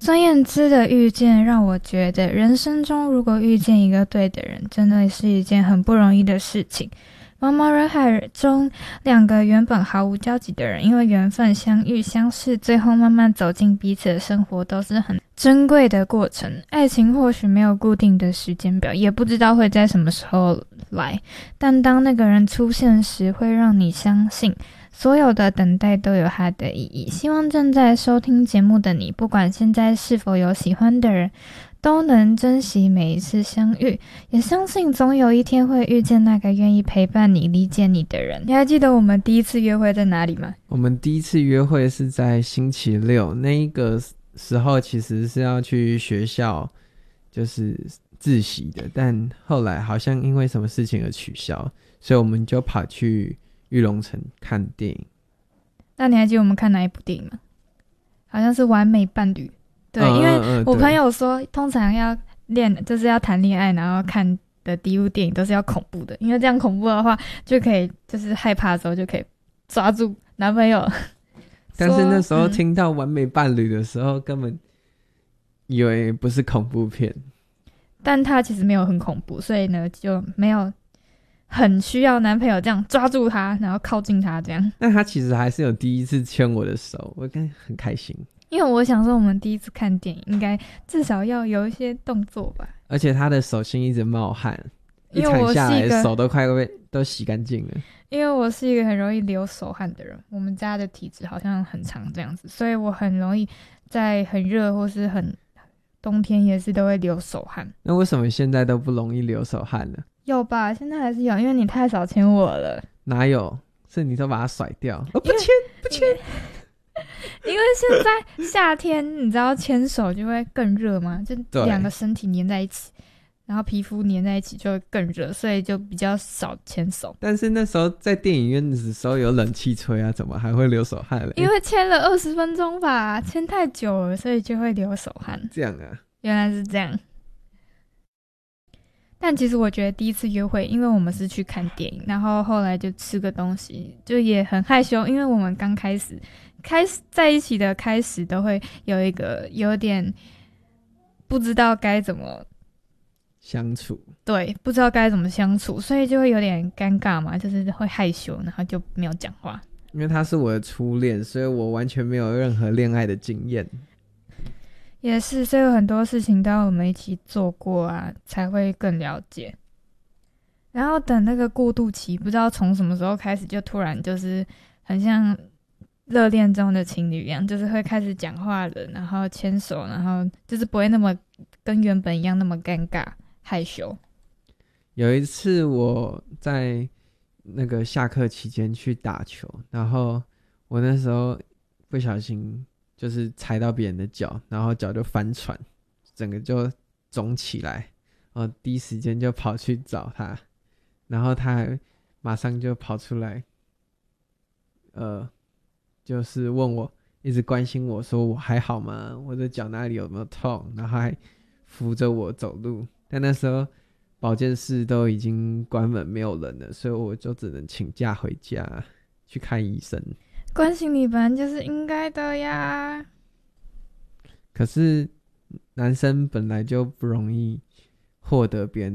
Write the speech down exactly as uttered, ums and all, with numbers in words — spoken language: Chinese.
孙燕姿的遇见让我觉得，人生中如果遇见一个对的人，真的是一件很不容易的事情。茫茫人海中，两个原本毫无交集的人，因为缘分相遇相识，最后慢慢走进彼此的生活，都是很珍贵的过程。爱情或许没有固定的时间表，也不知道会在什么时候来，但当那个人出现时，会让你相信所有的等待都有它的意义。希望正在收听节目的你，不管现在是否有喜欢的人，都能珍惜每一次相遇，也相信总有一天会遇见那个愿意陪伴你、理解你的人。你还记得我们第一次约会在哪里吗？ 我们第一次约会是在星期六，那一个时候其实是要去学校就是自习的，但后来好像因为什么事情而取消，所以我们就跑去玉龙城看电影。 那你还记得我们看哪一部电影吗？好像是《完美伴侣》。对， 嗯、 因为我朋友说通常要恋就是要谈恋爱，然后看的第一部电影都是要恐怖的，因为这样恐怖的话就可以就是害怕的时候就可以抓住男朋友。 但是那时候听到完美伴侣的时候、嗯、根本以为不是恐怖片， 但他其实没有很恐怖，所以呢就没有很需要男朋友这样抓住他然后靠近他这样。 但他其实还是有第一次牵我的手，我感觉很开心， 因为我想说我们第一次看电影应该至少要有一些动作吧， 而且他的手心一直冒汗，一场下来手都快被都洗干净了。 因为我是一个很容易流手汗的人，我们家的体质好像很常这样子，所以我很容易在很热或是很冬天也是都会流手汗。 那为什么现在都不容易流手汗呢？ 有吧，现在还是有，因为你太少牵我了。 哪有，是你都把它甩掉。哦，不牵不牵。 因为现在夏天你知道牵手就会更热嘛，就两个身体黏在一起，然后皮肤黏在一起就会更热，所以就比较少牵手。 但是那时候在电影院的时候有冷气吹啊，怎么还会流手汗了？ 因为牵了二十分钟吧，牵太久了，所以就会流手汗。 这样啊， 原来是这样。但其实我觉得第一次约会，因为我们是去看电影，然后后来就吃个东西，就也很害羞，因为我们刚开始开始在一起的开始都会有一个有点不知道该怎么相处， 对，不知道该怎么相处，所以就会有点尴尬嘛，就是会害羞，然后就没有讲话。 因为他是我的初恋，所以我完全没有任何恋爱的经验。 也是，所以有很多事情都要我们一起做过啊，才会更了解。然后等那个过渡期，不知道从什么时候开始，就突然就是很像热恋中的情侣一样，就是会开始讲话了，然后牵手，然后就是不会那么跟原本一样那么尴尬害羞。 有一次我在那个下课期间去打球，然后我那时候不小心就是踩到别人的脚，然后脚就翻船，整个就肿起来，然后第一时间就跑去找他，然后他还马上就跑出来，呃，就是问我，一直关心我说我还好吗？我的脚哪里有没有痛？然后还扶着我走路。但那时候保健室都已经关门没有人了，所以我就只能请假回家去看医生。 关心你本来就是应该的呀。 可是男生本来就不容易获得别人的